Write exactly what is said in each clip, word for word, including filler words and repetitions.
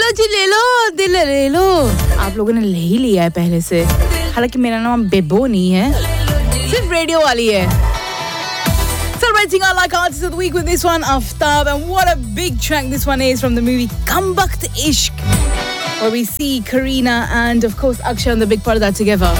जी ले लो दिल ले लो आप लोगों ने ले ही लिया है पहले से हालांकि मेरा नाम बेबो नहीं है सिर्फ रेडियो वाली है Celebrating our like artist of the week with this one Aftab and what a big track this one is from the movie Kambakt Ishq where we see Karina and of course Akshay on the big parda together.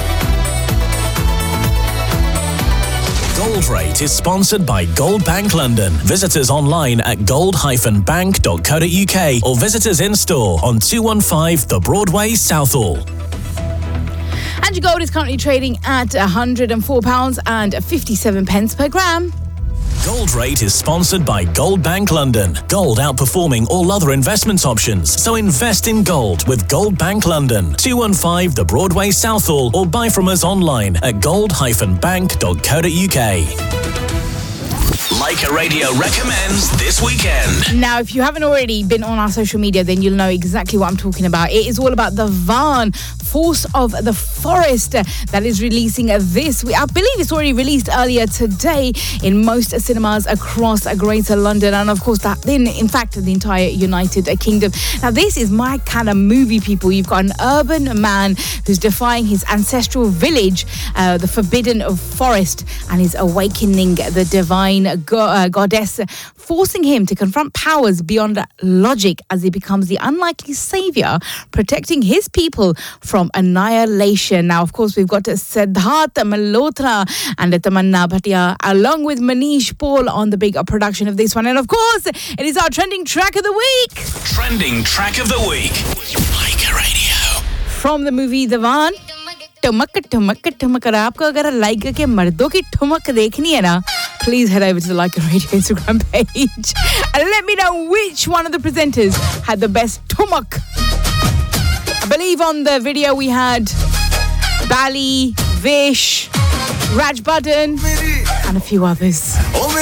Gold Rate is sponsored by Gold Bank London. Visit us online at gold dash bank dot co dot uk or visit us in store on two fifteen The Broadway, Southall. And your gold is currently trading at one hundred four pounds fifty-seven pence per gram. Gold Rate is sponsored by Gold Bank London. Gold outperforming all other investment options. So invest in gold with Gold Bank London. two fifteen The Broadway, Southall or buy from us online at gold dash bank dot co dot uk. Leica Radio recommends this weekend. Now, if you haven't already been on our social media, then you'll know exactly what I'm talking about. It is all about the Vaan, Force of the Forest, that is releasing this week. I believe it's already released earlier today in most cinemas across Greater London and, of course, that then, in fact, the entire United Kingdom. Now, this is my kind of movie, people. You've got an urban man who's defying his ancestral village, uh, the Forbidden Forest, and is awakening the divine go- uh, goddess, forcing him to confront powers beyond logic as he becomes the unlikely savior, protecting his people from annihilation. Now, of course, we've got Siddharth Malhotra and Tamanna Bhatia along with Manish Paul on the big production of this one. And, of course, it is our trending track of the week. Trending track of the week. Leica Radio. From the movie The Vaan. ठुमक ठुमक ठुमक और आपको अगर लाइका के मर्दों की ठुमक देखनी है ना please head over to the Leica Radio Instagram page and let me know which one of the presenters had the best ठुमक. I believe on the video we had Bali, Vish, Raj Budden and a few others.